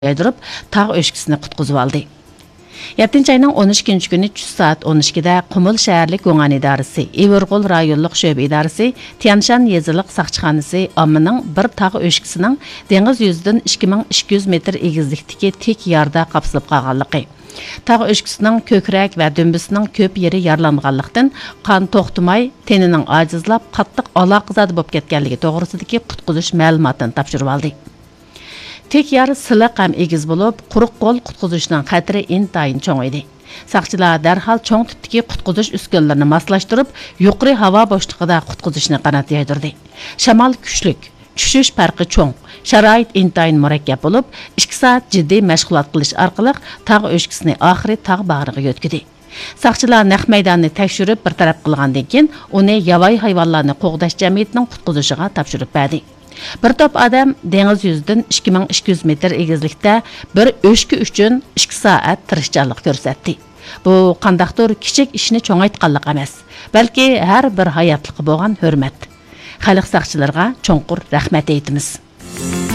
yaydırıp tağ öşküsünü qutquzub aldı. 7 ayının 12 günü 3 saat 12'de Qumul şəhərlik Goğan idarəsi, Evirqol rayonluq şöbə idarəsi, Tianshan yeziliq saqçıxanası amının bir tağ öşküsünün deniz yüzüdən 2200 metr egizlikdeki tek yarda qapsılıb qalğanlığı. Tağ öşküsünün kökrək və dümbüsünün köp yeri yarlanğanlıqdan qan toxtumay, teninin acizlab, qatlıq alaqızadı bob ketkenligi toğrusudaki qutquzuş məlumatını tapşırıb aldı. Tek yar sılıq həm egiz bo'lib, quruq qo'l qutquzishning xatiri intayin cho'ng edi. Saqchilar darhol cho'ng tipdagi qutquzish uskunalarini moslashtirib, yuqori havo bo'shlig'ida qutquzishni qanot yaydirdi. Shamol kuchlik, tushish farqi cho'ng, sharoit intayin murakkab bo'lib, 2 soat jiddiy mashg'ulot qilish orqali tog' o'shkisini oxiri tog' bag'riga yo'tkidi. Saqchilar naq maydonni tekshirib bir taraf qilgandan keyin uni yovvoyi hayvonlarni qo'g'dash jamiyatining qutquzishiga topshirib berdi. Bir top adam deniz yüzüdən 2200 metr egizlikdə bir öşkü üçün 2 saat tirishchanlik ko'rsatdi. Bu qandaqdir kichik ishni cho'ngaytganlik emas, balki har bir hayotliqqa bo'lgan hurmat. Xalq saqchilarga cho'nqur rahmat aytamiz.